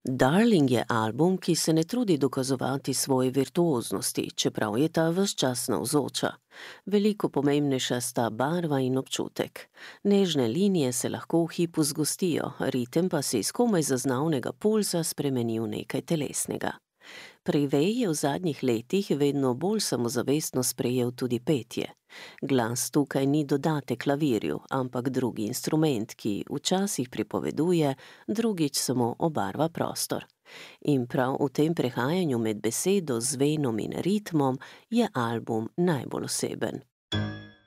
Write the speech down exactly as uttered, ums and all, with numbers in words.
Darling je album, ki se ne trudi dokazovati svoje virtuoznosti, čeprav je ta ves čas navzoča. Veliko pomembnejša sta barva in občutek. Nežne linije se lahko v hipu zgostijo, ritem pa se iz komaj zaznavnega pulza spremeni v nekaj telesnega. Privej je v zadnjih letih vedno bolj samozavestno sprejel tudi petje. Glas tukaj ni dodatek klavirju, ampak drugi instrument, ki včasih pripoveduje, drugič samo obarva prostor. In prav v tem prehajanju med besedo, zvenom in ritmom je album najbolj oseben.